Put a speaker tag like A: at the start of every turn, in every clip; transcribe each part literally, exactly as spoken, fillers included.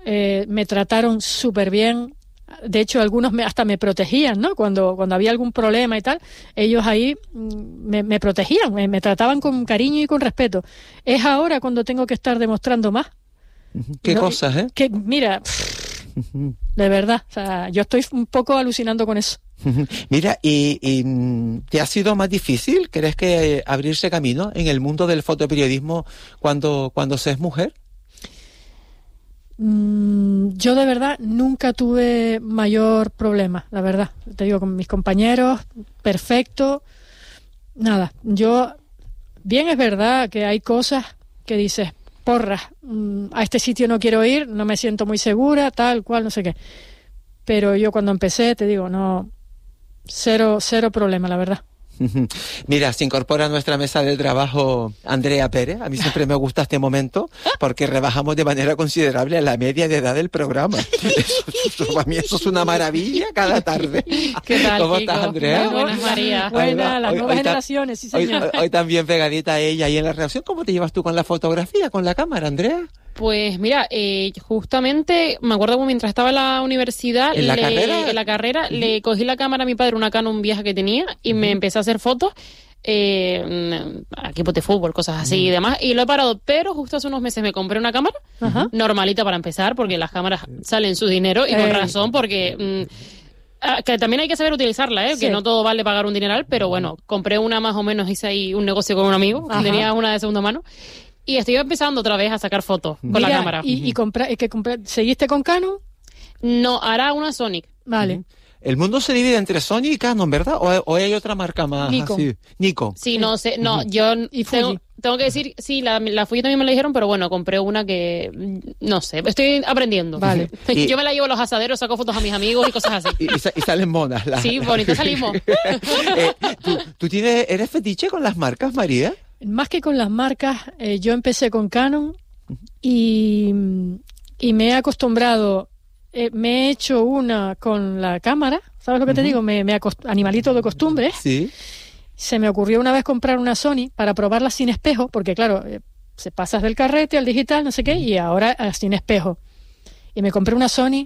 A: eh, me trataron súper bien. De hecho, algunos me, hasta me protegían, ¿no? Cuando, cuando había algún problema y tal, ellos ahí me, me protegían, me, me trataban con cariño y con respeto. Es ahora cuando tengo que estar demostrando más.
B: ¿Qué
A: no,
B: cosas, eh?
A: Que, mira, pff, de verdad, o sea, yo estoy un poco alucinando con eso.
B: Mira, ¿y, y te ha sido más difícil, crees que eh, abrirse camino en el mundo del fotoperiodismo cuando, cuando se es mujer?
A: Yo de verdad nunca tuve mayor problema, la verdad. Te digo, con mis compañeros, perfecto. Nada, yo... Bien es verdad que hay cosas que dices, porras, a este sitio no quiero ir, no me siento muy segura, tal cual, no sé qué. Pero yo cuando empecé, te digo, no... Cero, cero problema, la verdad.
B: Mira, se incorpora a nuestra mesa de trabajo Andrea Pérez. A mí siempre me gusta este momento porque rebajamos de manera considerable la media de edad del programa. Eso, eso, para mí eso es una maravilla cada tarde.
C: ¿Qué tal,
B: ¿Cómo
C: Kiko?
B: estás, Andrea?
C: Muy buenas, María.
A: Buenas, las
B: Hoy-
A: nuevas
B: hoy ta-
A: generaciones, sí señor.
B: Hoy, hoy también pegadita a ella y en la redacción. ¿Cómo te llevas tú con la fotografía, con la cámara, Andrea?
C: Pues mira, eh, justamente me acuerdo que mientras estaba en la universidad,
B: ¿En la
C: le-
B: carrera?
C: en la carrera le cogí la cámara a mi padre, una Canon vieja que tenía, y me empecé a hacer fotos, eh, a equipos de fútbol, cosas así y demás, y lo he parado, pero justo hace unos meses me compré una cámara,
A: Ajá.
C: normalita para empezar, porque las cámaras salen su dinero, y con
A: Eh.
C: razón, porque... mm, ah, que también hay que saber utilizarla, ¿eh?
A: Sí.
C: Que no todo vale pagar un dineral, pero bueno, compré una más o menos, hice ahí un negocio con un amigo,
A: Ajá.
C: tenía una de segunda mano, y estoy empezando otra vez a sacar fotos con
A: Mira,
C: la cámara.
A: Y, y compra, y que compra- ¿seguiste con Canon?
C: No, hará una Sonic.
A: Vale.
B: El mundo se divide entre Sony y Canon, ¿verdad? ¿O, o hay otra marca más
A: Nikon.
B: así? Nikon.
C: Sí, no sé, no, yo
A: Y
C: tengo,
A: Fuji.
C: tengo que decir, sí, la, la Fuji también me la dijeron, pero bueno, compré una que, mm, no sé, estoy aprendiendo.
A: Vale.
B: Y-
C: Yo me la llevo a los asaderos, saco fotos a mis amigos y cosas así.
B: Y, y sa- y salen monas. las-
C: Sí, bonito salimos.
B: Eh, ¿tú, tú tienes, eres fetiche con las marcas, María?
A: Más que con las marcas, eh, yo empecé con Canon y, y me he acostumbrado, eh, me he hecho una con la cámara, ¿sabes lo que te digo? Me, me acost- animalito de costumbre.
B: Sí.
A: Se me ocurrió una vez comprar una Sony para probarla sin espejo, porque claro, eh, se pasas del carrete al digital, no sé qué, y ahora eh, sin espejo. Y me compré una Sony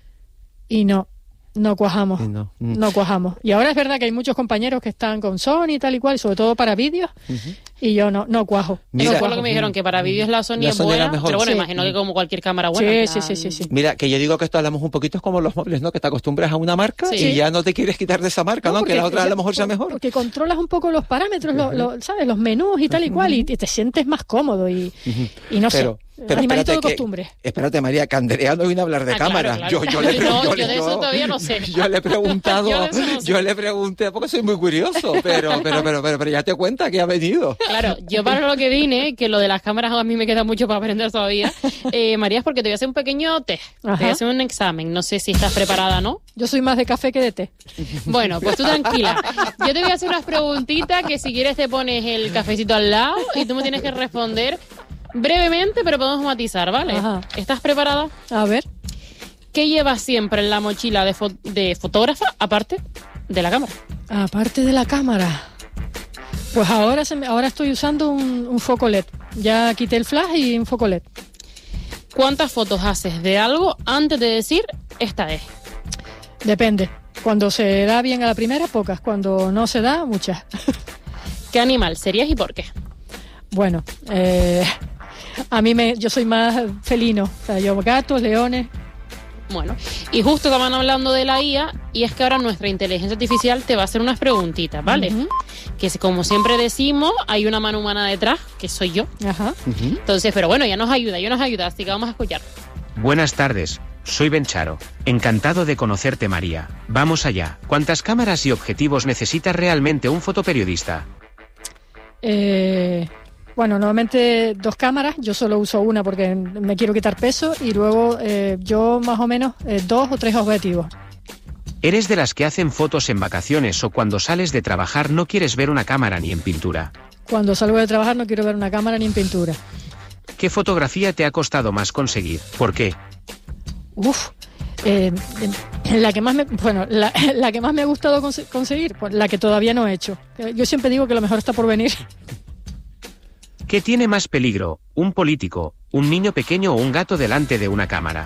A: y no, no cuajamos.
B: Y no. Mm.
A: No cuajamos. Y ahora es verdad que hay muchos compañeros que están con Sony y tal y cual, y sobre todo para vídeos, y yo no, no cuajo.
B: Mira,
C: Eso fue lo que me dijeron, que para vídeos la Sony
B: La
C: es
B: Sony era
C: buena,
B: mejor.
C: pero bueno,
A: Sí.
C: imagino que como cualquier cámara buena.
A: Sí,
C: en
A: sí,
C: plan-
A: sí, sí, sí.
B: Mira, que yo digo que esto hablamos un poquito es como los móviles, ¿no? Que te acostumbras a una marca
C: Sí.
B: y ya no te quieres quitar de esa marca, ¿no?
A: porque
B: Que la otra a
A: ya-
B: lo mejor sea
A: por-
B: mejor.
A: Porque controlas un poco los parámetros, lo- lo- ¿sabes? Los menús y tal y cual, y, y te sientes más cómodo y, y no
B: Pero,
A: sé,
B: pero
A: animalito
B: espérate
A: de
B: que-
A: costumbre.
B: Espérate, María, que Andrea no vino a hablar de
C: Ah, claro,
B: cámara.
C: claro.
B: Yo, yo, le,
C: No,
B: yo,
C: yo de eso todavía no sé.
B: Yo le he preguntado,
C: Yo de eso no sé.
B: yo le pregunté, porque soy muy curioso, pero, pero, pero, pero, pero ya te cuenta que ha venido.
C: Claro, yo para lo que vine, que lo de las cámaras a mí me queda mucho para aprender todavía, eh, María, es porque te voy a hacer un pequeño test, te voy
A: Ajá.
C: a hacer un examen, no sé si estás preparada, ¿no?
A: Yo soy más de café que de té.
C: Bueno, pues tú tranquila. Yo te voy a hacer unas preguntitas que si quieres te pones el cafecito al lado y tú me tienes que responder brevemente, pero podemos matizar, ¿vale?
A: Ajá.
C: ¿Estás preparada?
A: A ver.
C: ¿Qué llevas siempre en la mochila de, fo- de fotógrafa, aparte de la cámara?
A: Aparte de la cámara, pues ahora se me- ahora estoy usando un, un foco L E D. Ya quité el flash y un foco L E D.
C: ¿Cuántas fotos haces de algo antes de decir esta es?
A: Depende. Cuando se da bien a la primera, pocas. Cuando no se da, muchas.
C: ¿Qué animal serías y por qué?
A: Bueno, eh, a mí me, yo soy más felino. O sea, yo gatos, leones.
C: Bueno, y justo estaban hablando de la I A, y es que ahora nuestra inteligencia artificial te va a hacer unas preguntitas, ¿vale?
A: Ujú.
C: Que si, como siempre decimos, hay una mano humana detrás, que soy yo.
A: Ajá.
C: Entonces, pero bueno, ya nos ayuda, ya nos ayuda, así que vamos a escuchar.
D: Buenas tardes, soy Bencharo. Encantado de conocerte, María. Vamos allá. ¿Cuántas cámaras y objetivos necesita realmente un fotoperiodista?
A: Eh, bueno, normalmente dos cámaras. Yo solo uso una porque me quiero quitar peso. Y luego eh, yo más o menos eh, dos o tres objetivos.
D: ¿Eres de las que hacen fotos en vacaciones o cuando sales de trabajar no quieres ver una cámara ni en pintura?
A: Cuando salgo de trabajar no quiero ver una cámara ni en pintura.
D: ¿Qué fotografía te ha costado más conseguir? ¿Por qué?
A: Uf, eh, la que más me, bueno, la, la que más me ha gustado conse- conseguir, pues la que todavía no he hecho. Eh, Yo siempre digo que lo mejor está por venir.
D: ¿Qué tiene más peligro? ¿Un político, un niño pequeño o un gato delante de una cámara?